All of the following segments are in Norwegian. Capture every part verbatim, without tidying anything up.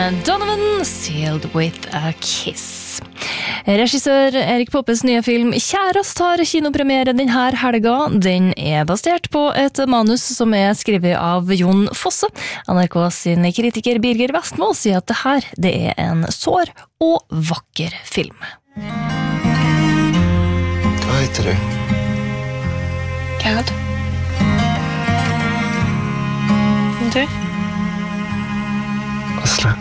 Donovan, Sealed with a Kiss. Regissør Erik Poppes nye film Kjærast har kinopremiere denne helga. Den er basert på et manus som er skrevet av Jon Fosse. N R K sin kritiker Birger Vestmo sier at det her det er en sår og vakker film. Hva heter du? Gerd. Du? Asle.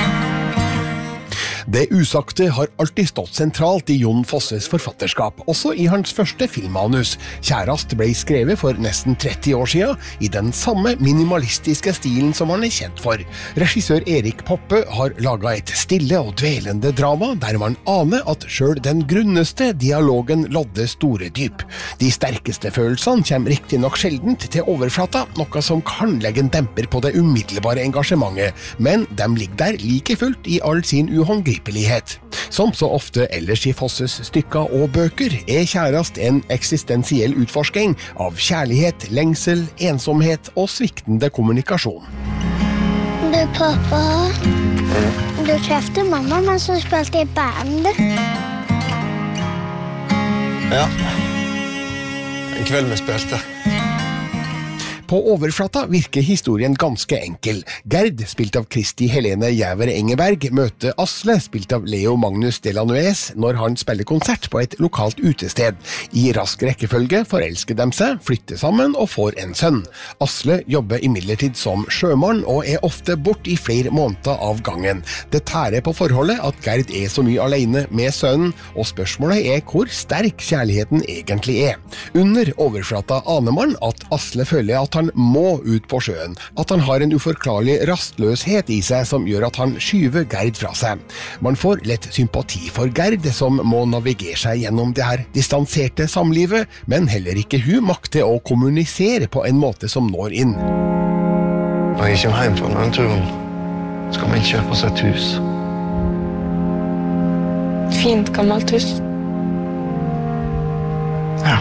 Det usagte har alltid stått sentralt i Jon Fosses forfatterskap, også i hans første filmmanus. Kjærast ble skrevet for nesten tretti år siden, i den samme minimalistiske stilen som han er kjent for. Regissør Erik Poppe har laget et stille og dvelende drama, der man aner at selv den grunneste dialogen lodder store dyp. De sterkeste følelsene kommer riktig nok sjeldent til overflata, noe som kan legge en demper på det umiddelbare engasjementet, men de ligger der like fullt i all sin uhåndgripelighet. Som så ofte ellers i Fosses stykker og bøker, er Kjærast en eksistensiell utforsking av kjærlighet, lengsel, ensomhet og sviktende kommunikasjon. Du, pappa, du trefte mamma mens hun spilte i band. Ja, en kveld vi spilte. På overflata virker historien ganske enkel. Gerd, spilt av Kristi Helene Gjæver Engeberg, møter Asle, spilt av Leo Magnus Delanuez, når han spiller konsert på et lokalt utested. I rask rekkefølge forelsker de seg, flytter sammen og får en sønn. Asle jobber imidlertid som sjømann og er ofte bort i flere måneder av gangen. Det tærer på forholdet at Gerd er så mye alene med sønnen, og spørsmålet er hvor sterk kjærligheten egentlig er. Under overflata aner man at Asle føler at han må ut på sjøen, at han har en uforklarlig rastløshet i seg som gjør at han skyver Gerd fra seg. Man får lett sympati for Gerd, som må navigere seg gjennom det her distanserte samlivet, men heller ikke hun makter å kommunisere på en måte som når inn. Når jeg kommer hjem fra denne turen, skal man kjøpe seg et hus. Fint gammelt hus. Ja.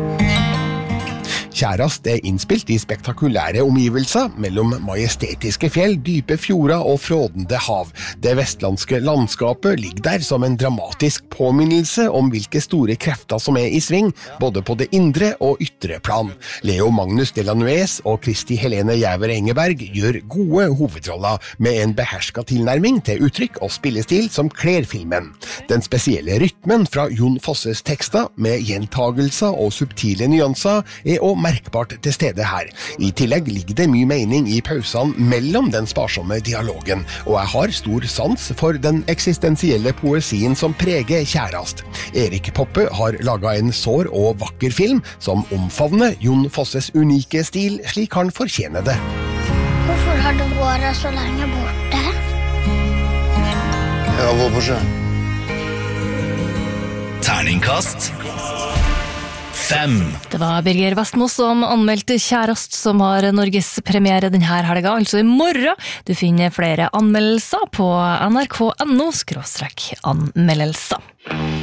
Kjærast er innspilt i spektakulære omgivelser mellom majestetiske fjell, dype fjorder og frådende hav. Det vestlandske landskapet ligger der som en dramatisk påminnelse om hvilke store krefter som er i sving, både på det indre og ytre plan. Leo Magnus Delanuez og Kristi Helene Gjæver Engeberg gjør gode hovedroller med en behersket tilnærming til uttrykk og spillestil som kler filmen. Den spesielle rytmen fra Jon Fosses tekster med gjentagelser og subtile nyanser er også merkbart til stede her. I tillegg ligger det mye mening i pausene mellom den sparsomme dialogen, og jeg har stor sans for den eksistensielle poesien som preger Kjærast. Erik Poppe har laget en sår og vakker film som omfavner Jon Fosses unike stil slik han fortjener det. Hvorfor har du vært så lenge borte? Jeg har vært på sjøen. Terningkast fem. Det var Birger Vestmo som anmeldte Kjærast, som har Norges premiere denne helga, altså i morgen. Du finner flere anmeldelser på N R K punktum no skråstrek anmeldelser.